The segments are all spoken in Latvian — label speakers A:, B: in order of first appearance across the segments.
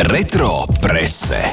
A: Retro prese.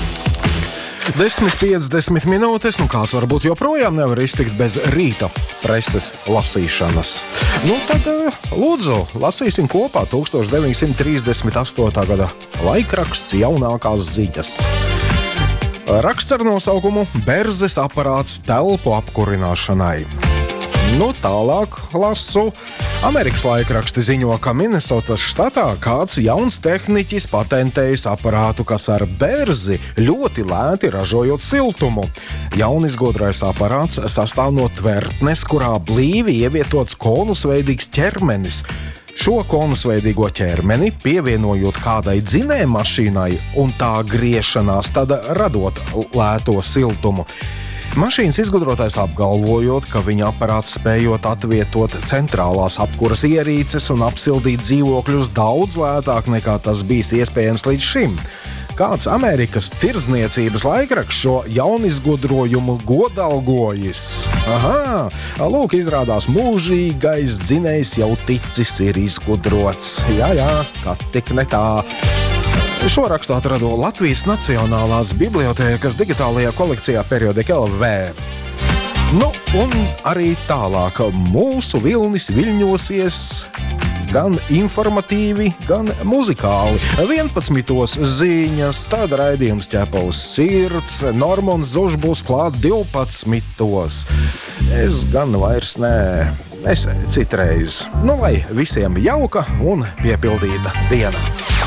B: 10:50 minūtes, kāds varbūt joprojām nevar iztikt bez rīta preses lasīšanas. Tad, lūdzu, lasīsim kopā 1938. gada laikraksts jaunākās ziņas. Raksts ar nosaukumu Berzes aparāts telpu apkurināšanai. Tālāk lasu. Amerikas laikraksti ziņo, ka Minesotas štatā kāds jauns tehniķis patentējis aparātu, kas ar berzi ļoti lēti ražojot siltumu. Jaunizgudrais aparāts sastāv no tvertnes, kurā blīvi ievietots konusveidīgs ķermenis. Šo konusveidīgo ķermeni pievienojot kādai dzinējmašīnai un tā griešanās, tad radot lēto siltumu. Mašīnas izgudrotājs apgalvojot, ka viņa aparāts spējot atvietot centrālās apkuras ierīces un apsildīt dzīvokļus daudz lētāk nekā tas bijis iespējams līdz šim. Kāds Amerikas tirdzniecības laikraksts šo jaunizgudrojumu godalgojis. Lūk, izrādās mūžīgais dzinējs jau ticis ir izgudrots. Jā, kā tik ne tā. Šo rakstu atradu Latvijas Nacionālās bibliotēkas digitālajā kolekcijā Periodika LV. Un arī tālāk mūsu vilnis viļņosies gan informatīvi, gan muzikāli. 11. ziņas, tad raidījums Ķepaus sirds, Normons Zužs būs klāt 12. Es gan vairs nē, es citreiz. Lai visiem jauka un piepildīta diena.